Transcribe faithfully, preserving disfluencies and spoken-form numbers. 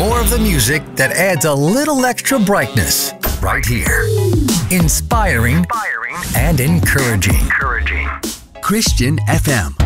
more of the music that adds a little extra brightness right here. Inspiring, Inspiring and encouraging. encouraging. Christian F M.